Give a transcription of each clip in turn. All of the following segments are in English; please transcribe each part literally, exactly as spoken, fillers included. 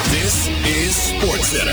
This is SportsCenter.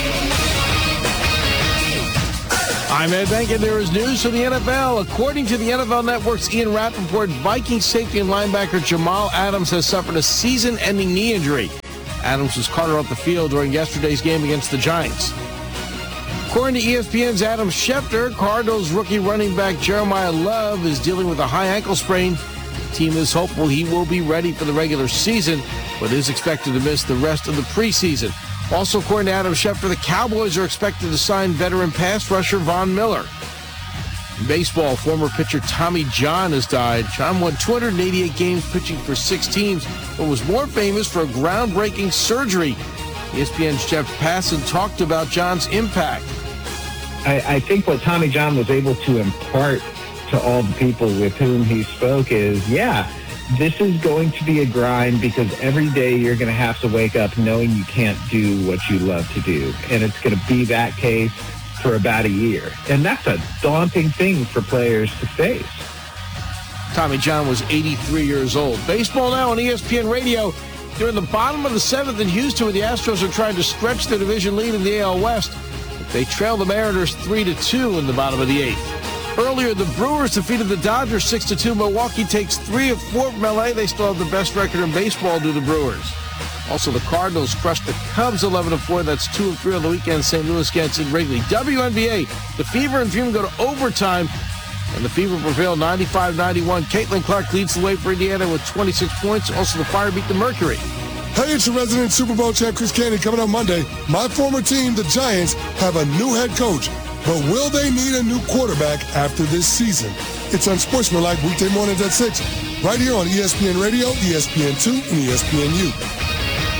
I'm Ed Bank, and there is news from the N F L. According to the N F L Network's Ian Rappaport, Vikings safety and linebacker Jamal Adams has suffered a season-ending knee injury. Adams was carted off the field during yesterday's game against the Giants. According to E S P N's Adam Schefter, Cardinals rookie running back Jeremiah Love is dealing with a high ankle sprain. The team is hopeful he will be ready for the regular season, but is expected to miss the rest of the preseason. Also, according to Adam Schefter, the Cowboys are expected to sign veteran pass rusher Von Miller. In baseball, former pitcher Tommy John has died. John won two hundred eighty-eight games pitching for six teams, but was more famous for a groundbreaking surgery. E S P N's Jeff Passan talked about John's impact. I, I think what Tommy John was able to impart to all the people with whom he spoke is, yeah, this is going to be a grind because every day you're going to have to wake up knowing you can't do what you love to do. And it's going to be that case for about a year. And that's a daunting thing for players to face. Tommy John was eighty-three years old. Baseball now on E S P N Radio. They're in the bottom of the seventh in Houston, where the Astros are trying to stretch their division lead in the A L West. They trail the Mariners three to two in the bottom of the eighth. Earlier, the Brewers defeated the Dodgers six to two. Milwaukee takes three of four from L A. They still have the best record in baseball due to the Brewers. Also, the Cardinals crushed the Cubs eleven to four. That's two of three on the weekend. Saint Louis gets in Wrigley. W N B A, the Fever and Fume go to overtime, and the Fever prevail ninety-five ninety-one. Caitlin Clark leads the way for Indiana with twenty-six points. Also, the Fire beat the Mercury. Hey, it's your resident Super Bowl champ, Chris Candy, coming up Monday. My former team, the Giants, have a new head coach. But will they need a new quarterback after this season? It's Unsportsmanlike weekday mornings at six, right here on E S P N Radio, E S P N two, and E S P N U.